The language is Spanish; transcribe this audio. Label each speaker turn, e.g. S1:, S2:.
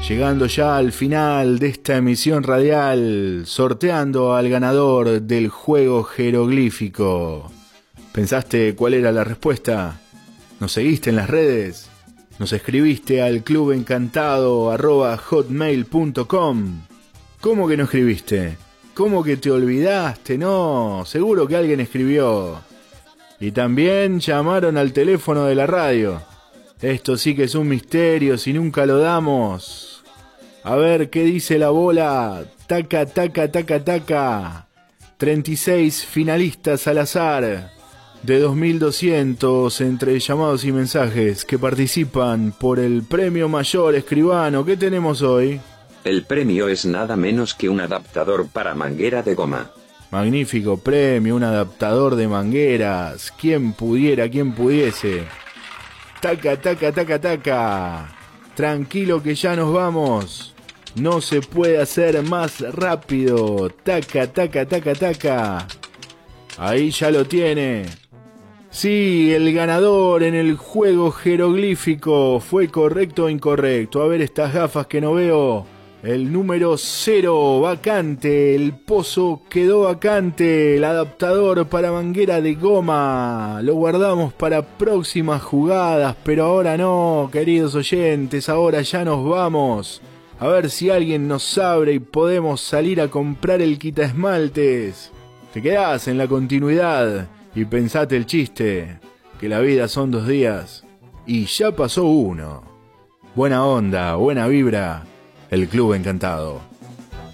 S1: Llegando ya al final de esta emisión radial, sorteando al ganador del juego jeroglífico. ¿Pensaste cuál era la respuesta? ¿Nos seguiste en las redes? ¿Nos escribiste al clubencantado@hotmail.com? ¿Cómo que no escribiste? ¿Cómo que te olvidaste? No, seguro que alguien escribió. Y también llamaron al teléfono de la radio. Esto sí que es un misterio si nunca lo damos. A ver qué dice la bola. Taca, taca, taca, taca. 36 finalistas al azar. De 2.200 entre llamados y mensajes que participan por el premio mayor escribano. ¿Qué tenemos hoy?
S2: El premio es nada menos que un adaptador para manguera de goma.
S1: Magnífico premio, un adaptador de mangueras. ¿Quién pudiera, quién pudiese? Taca, taca, taca, taca. Tranquilo que ya nos vamos. No se puede hacer más rápido. Taca, taca, taca, taca. Ahí ya lo tiene. Sí, el ganador en el juego jeroglífico. ¿Fue correcto o incorrecto? A ver estas gafas que no veo. El número 0, vacante. El pozo quedó vacante. El adaptador para manguera de goma. Lo guardamos para próximas jugadas, pero ahora no, queridos oyentes. Ahora ya nos vamos. A ver si alguien nos abre y podemos salir a comprar el quitaesmaltes. Te quedás en la continuidad y pensate el chiste, que la vida son 2 días y ya pasó uno. Buena onda, buena vibra. El Club Encantado.